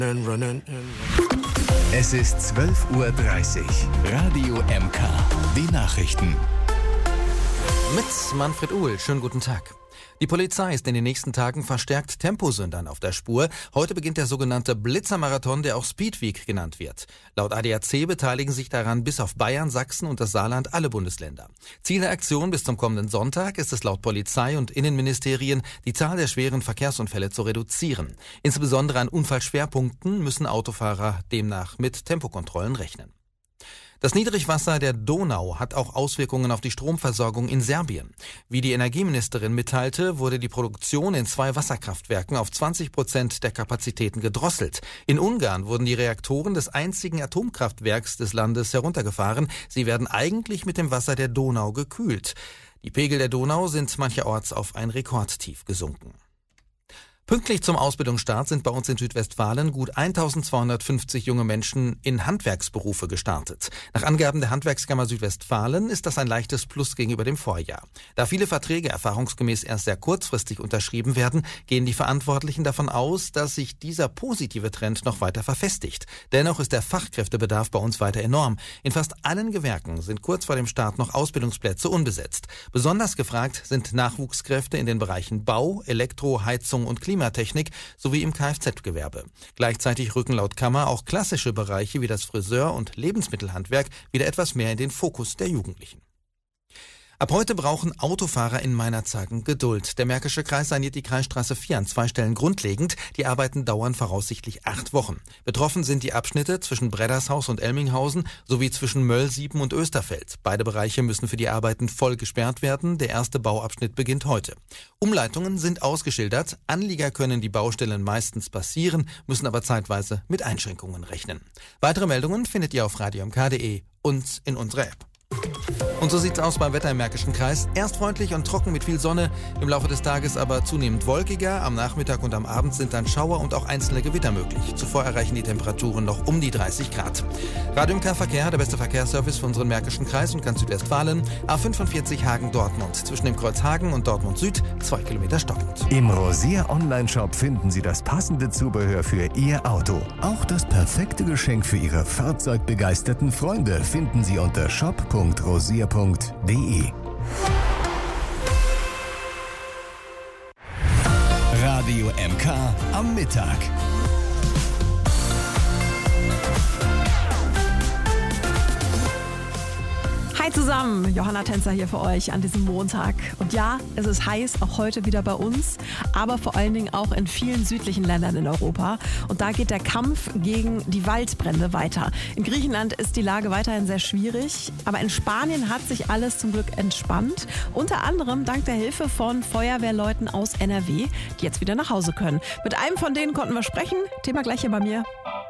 Es ist 12:30 Uhr. Radio MK. Die Nachrichten. Mit Manfred Uhl. Schönen guten Tag. Die Polizei ist in den nächsten Tagen verstärkt Temposündern auf der Spur. Heute beginnt der sogenannte Blitzermarathon, der auch Speedweek genannt wird. Laut ADAC beteiligen sich daran bis auf Bayern, Sachsen und das Saarland alle Bundesländer. Ziel der Aktion bis zum kommenden Sonntag ist es laut Polizei und Innenministerien, die Zahl der schweren Verkehrsunfälle zu reduzieren. Insbesondere an Unfallschwerpunkten müssen Autofahrer demnach mit Tempokontrollen rechnen. Das Niedrigwasser der Donau hat auch Auswirkungen auf die Stromversorgung in Serbien. Wie die Energieministerin mitteilte, wurde die Produktion in 2 Wasserkraftwerken auf 20% der Kapazitäten gedrosselt. In Ungarn wurden die Reaktoren des einzigen Atomkraftwerks des Landes heruntergefahren. Sie werden eigentlich mit dem Wasser der Donau gekühlt. Die Pegel der Donau sind mancherorts auf ein Rekordtief gesunken. Pünktlich zum Ausbildungsstart sind bei uns in Südwestfalen gut 1250 junge Menschen in Handwerksberufe gestartet. Nach Angaben der Handwerkskammer Südwestfalen ist das ein leichtes Plus gegenüber dem Vorjahr. Da viele Verträge erfahrungsgemäß erst sehr kurzfristig unterschrieben werden, gehen die Verantwortlichen davon aus, dass sich dieser positive Trend noch weiter verfestigt. Dennoch ist der Fachkräftebedarf bei uns weiter enorm. In fast allen Gewerken sind kurz vor dem Start noch Ausbildungsplätze unbesetzt. Besonders gefragt sind Nachwuchskräfte in den Bereichen Bau, Elektro, Heizung und Klimatechnik sowie im Kfz-Gewerbe. Gleichzeitig rücken laut Kammer auch klassische Bereiche wie das Friseur- und Lebensmittelhandwerk wieder etwas mehr in den Fokus der Jugendlichen. Ab heute brauchen Autofahrer in Meinerzhagen Geduld. Der Märkische Kreis saniert die Kreisstraße 4 an 2 Stellen grundlegend. Die Arbeiten dauern voraussichtlich 8 Wochen. Betroffen sind die Abschnitte zwischen Breddershaus und Elminghausen sowie zwischen Möllsieben und Österfeld. Beide Bereiche müssen für die Arbeiten voll gesperrt werden. Der erste Bauabschnitt beginnt heute. Umleitungen sind ausgeschildert. Anlieger können die Baustellen meistens passieren, müssen aber zeitweise mit Einschränkungen rechnen. Weitere Meldungen findet ihr auf radiomk.de und in unserer App. Und so sieht's aus beim Wetter im Märkischen Kreis. Erst freundlich und trocken mit viel Sonne, im Laufe des Tages aber zunehmend wolkiger. Am Nachmittag und am Abend sind dann Schauer und auch einzelne Gewitter möglich. Zuvor erreichen die Temperaturen noch um die 30 Grad. Radio MK Verkehr, der beste Verkehrsservice für unseren Märkischen Kreis und ganz Südwestfalen. A45 Hagen-Dortmund. Zwischen dem Kreuz Hagen und Dortmund Süd 2 Kilometer stockend. Im Rosier Online-Shop finden Sie das passende Zubehör für Ihr Auto. Auch das perfekte Geschenk für Ihre fahrzeugbegeisterten Freunde finden Sie unter shop.rosier.de. Radio MK am Mittag. Hi zusammen, Johanna Tänzer hier für euch an diesem Montag. Und ja, es ist heiß, auch heute wieder bei uns, aber vor allen Dingen auch in vielen südlichen Ländern in Europa. Und da geht der Kampf gegen die Waldbrände weiter. In Griechenland ist die Lage weiterhin sehr schwierig, aber in Spanien hat sich alles zum Glück entspannt. Unter anderem dank der Hilfe von Feuerwehrleuten aus NRW, die jetzt wieder nach Hause können. Mit einem von denen konnten wir sprechen. Thema gleich hier bei mir.